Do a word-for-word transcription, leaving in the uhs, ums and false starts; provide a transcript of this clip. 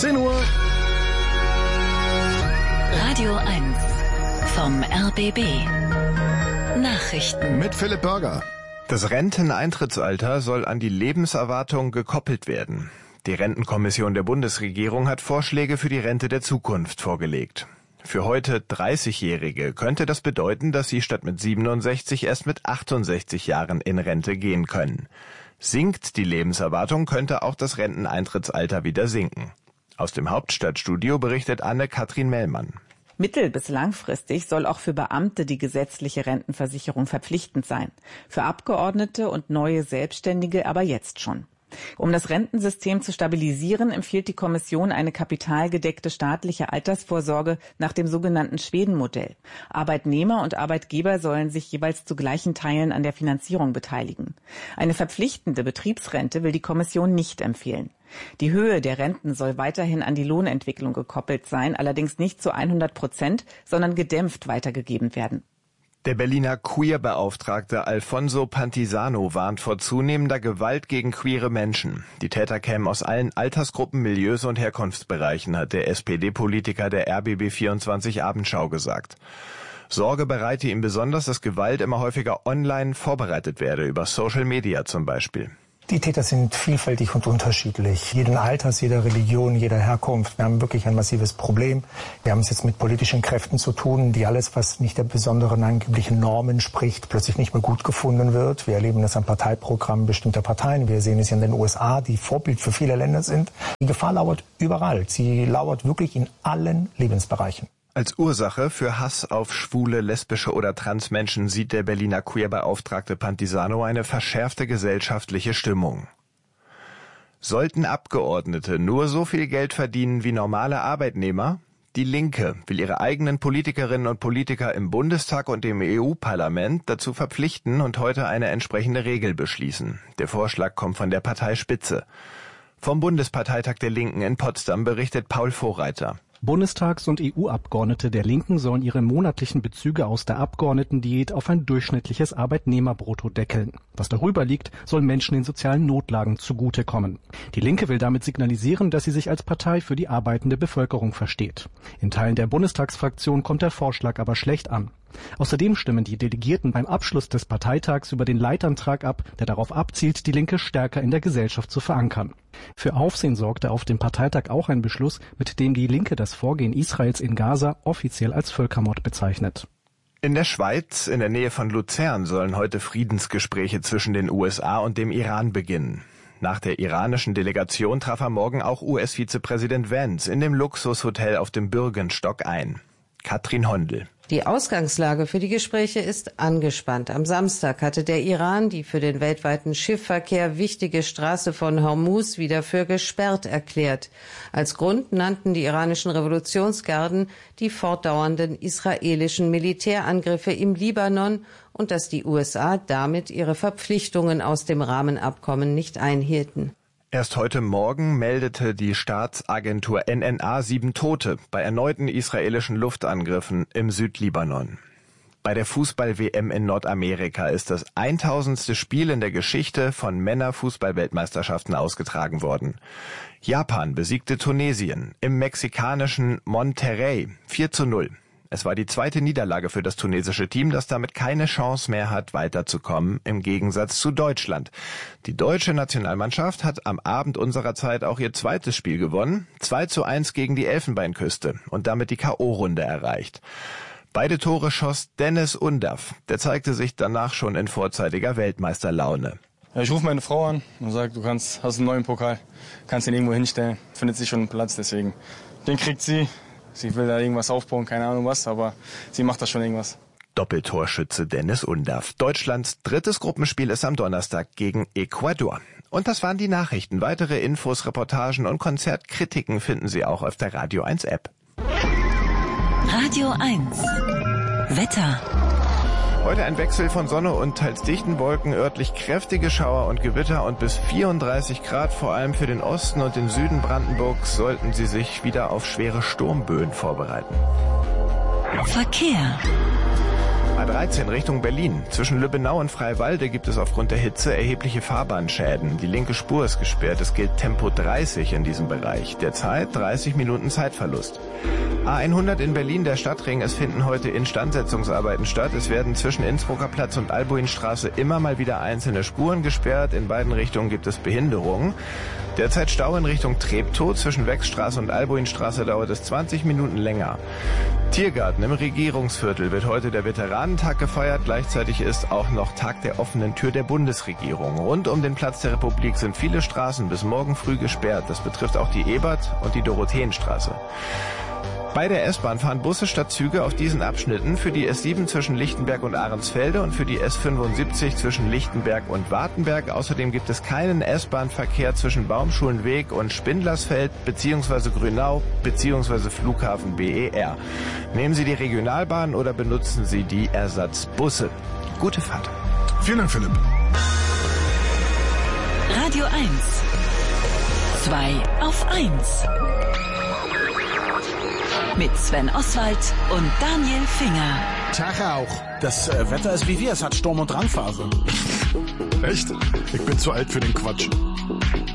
zehn Uhr. Radio eins vom R B B. Nachrichten mit Philipp Börger. Das Renteneintrittsalter soll an die Lebenserwartung gekoppelt werden. Die Rentenkommission der Bundesregierung hat Vorschläge für die Rente der Zukunft vorgelegt. Für heute dreißigjährige könnte das bedeuten, dass sie statt mit siebenundsechzig erst mit achtundsechzig Jahren in Rente gehen können. Sinkt die Lebenserwartung, könnte auch das Renteneintrittsalter wieder sinken. Aus dem Hauptstadtstudio berichtet Anne-Kathrin Mellmann. Mittel- bis langfristig soll auch für Beamte die gesetzliche Rentenversicherung verpflichtend sein. Für Abgeordnete und neue Selbstständige aber jetzt schon. Um das Rentensystem zu stabilisieren, empfiehlt die Kommission eine kapitalgedeckte staatliche Altersvorsorge nach dem sogenannten Schweden-Modell. Arbeitnehmer und Arbeitgeber sollen sich jeweils zu gleichen Teilen an der Finanzierung beteiligen. Eine verpflichtende Betriebsrente will die Kommission nicht empfehlen. Die Höhe der Renten soll weiterhin an die Lohnentwicklung gekoppelt sein, allerdings nicht zu hundert Prozent, sondern gedämpft weitergegeben werden. Der Berliner Queer-Beauftragte Alfonso Pantisano warnt vor zunehmender Gewalt gegen queere Menschen. Die Täter kämen aus allen Altersgruppen, Milieus und Herkunftsbereichen, hat der S P D-Politiker der R B B vierundzwanzig Abendschau gesagt. Sorge bereite ihm besonders, dass Gewalt immer häufiger online vorbereitet werde, über Social Media zum Beispiel. Die Täter sind vielfältig und unterschiedlich. Jeden Alters, jeder Religion, jeder Herkunft. Wir haben wirklich ein massives Problem. Wir haben es jetzt mit politischen Kräften zu tun, die alles, was nicht der besonderen angeblichen Normen spricht, plötzlich nicht mehr gut gefunden wird. Wir erleben das am Parteiprogramm bestimmter Parteien. Wir sehen es ja in den U S A, die Vorbild für viele Länder sind. Die Gefahr lauert überall. Sie lauert wirklich in allen Lebensbereichen. Als Ursache für Hass auf schwule, lesbische oder Transmenschen sieht der Berliner Queer-Beauftragte Pantisano eine verschärfte gesellschaftliche Stimmung. Sollten Abgeordnete nur so viel Geld verdienen wie normale Arbeitnehmer? Die Linke will ihre eigenen Politikerinnen und Politiker im Bundestag und im E U-Parlament dazu verpflichten und heute eine entsprechende Regel beschließen. Der Vorschlag kommt von der Parteispitze. Vom Bundesparteitag der Linken in Potsdam berichtet Paul Vorreiter. Bundestags- und E U-Abgeordnete der Linken sollen ihre monatlichen Bezüge aus der Abgeordnetendiät auf ein durchschnittliches Arbeitnehmerbrutto deckeln. Was darüber liegt, soll Menschen in sozialen Notlagen zugutekommen. Die Linke will damit signalisieren, dass sie sich als Partei für die arbeitende Bevölkerung versteht. In Teilen der Bundestagsfraktion kommt der Vorschlag aber schlecht an. Außerdem stimmen die Delegierten beim Abschluss des Parteitags über den Leitantrag ab, der darauf abzielt, die Linke stärker in der Gesellschaft zu verankern. Für Aufsehen sorgte auf dem Parteitag auch ein Beschluss, mit dem die Linke das Vorgehen Israels in Gaza offiziell als Völkermord bezeichnet. In der Schweiz, in der Nähe von Luzern, sollen heute Friedensgespräche zwischen den U S A und dem Iran beginnen. Nach der iranischen Delegation traf am Morgen auch U S-Vizepräsident Vance in dem Luxushotel auf dem Bürgenstock ein. Katrin Hondel. Die Ausgangslage für die Gespräche ist angespannt. Am Samstag hatte der Iran die für den weltweiten Schiffverkehr wichtige Straße von Hormuz wieder für gesperrt erklärt. Als Grund nannten die iranischen Revolutionsgarden die fortdauernden israelischen Militärangriffe im Libanon und dass die U S A damit ihre Verpflichtungen aus dem Rahmenabkommen nicht einhielten. Erst heute Morgen meldete die Staatsagentur N N A sieben Tote bei erneuten israelischen Luftangriffen im Südlibanon. Bei der Fußball-W M in Nordamerika ist das tausendste Spiel in der Geschichte von Männer-Fußball-Weltmeisterschaften ausgetragen worden. Japan besiegte Tunesien im mexikanischen Monterrey vier zu null. Es war die zweite Niederlage für das tunesische Team, das damit keine Chance mehr hat, weiterzukommen, im Gegensatz zu Deutschland. Die deutsche Nationalmannschaft hat am Abend unserer Zeit auch ihr zweites Spiel gewonnen, zwei zu eins gegen die Elfenbeinküste und damit die K O-Runde erreicht. Beide Tore schoss Dennis Undaff, der zeigte sich danach schon in vorzeitiger Weltmeisterlaune. Ja, ich rufe meine Frau an und sage, du kannst, hast einen neuen Pokal, kannst ihn irgendwo hinstellen, findet sich schon einen Platz, deswegen. Den kriegt sie. Sie will da irgendwas aufbauen, keine Ahnung was, aber sie macht da schon irgendwas. Doppeltorschütze Dennis Undaff. Deutschlands drittes Gruppenspiel ist am Donnerstag gegen Ecuador. Und das waren die Nachrichten. Weitere Infos, Reportagen und Konzertkritiken finden Sie auch auf der Radio eins App. Radio eins. Wetter. Heute ein Wechsel von Sonne und teils dichten Wolken, örtlich kräftige Schauer und Gewitter und bis vierunddreißig Grad, vor allem für den Osten und den Süden Brandenburgs, sollten Sie sich wieder auf schwere Sturmböen vorbereiten. Verkehr. A dreizehn Richtung Berlin. Zwischen Lübbenau und Freiwalde gibt es aufgrund der Hitze erhebliche Fahrbahnschäden. Die linke Spur ist gesperrt. Es gilt Tempo dreißig in diesem Bereich. Derzeit dreißig Minuten Zeitverlust. A hundert in Berlin, der Stadtring. Es finden heute Instandsetzungsarbeiten statt. Es werden zwischen Innsbrucker Platz und Albuinstraße immer mal wieder einzelne Spuren gesperrt. In beiden Richtungen gibt es Behinderungen. Derzeit Stau in Richtung Treptow. Zwischen Wechstraße und Albuinstraße dauert es zwanzig Minuten länger. Tiergarten im Regierungsviertel wird heute der Veteranentag gefeiert. Gleichzeitig ist auch noch Tag der offenen Tür der Bundesregierung. Rund um den Platz der Republik sind viele Straßen bis morgen früh gesperrt. Das betrifft auch die Ebert- und die Dorotheenstraße. Bei der S-Bahn fahren Busse statt Züge auf diesen Abschnitten für die S sieben zwischen Lichtenberg und Ahrensfelde und für die S fünfundsiebzig zwischen Lichtenberg und Wartenberg. Außerdem gibt es keinen S-Bahn-Verkehr zwischen Baumschulenweg und Spindlersfeld bzw. Grünau bzw. Flughafen B E R. Nehmen Sie die Regionalbahn oder benutzen Sie die Ersatzbusse. Gute Fahrt. Vielen Dank, Philipp. Radio eins. zwei auf eins. Mit Sven Oswald und Daniel Finger. Tag auch. Das äh, Wetter ist wie wir, es hat Sturm- und Drangphase. Echt? Ich bin zu alt für den Quatsch.